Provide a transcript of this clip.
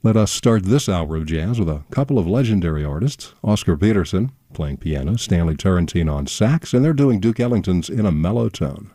Let us start this hour of jazz with a couple of legendary artists. Oscar Peterson playing piano, Stanley Turrentine on sax, and they're doing Duke Ellington's In a Mellow Tone.